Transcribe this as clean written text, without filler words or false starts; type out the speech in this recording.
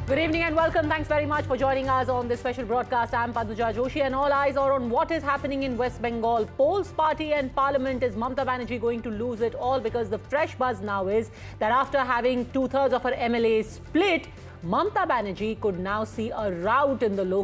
Good evening and welcome. Thanks very much for joining us on this special broadcast. I'm Paduja Joshi and all eyes are on what is happening in West Bengal. Polls Party and Parliament. Is Mamata Banerjee going to lose it all? Because the fresh buzz now is that after having two-thirds of her MLAs split, Mamata Banerjee could now see a rout in the local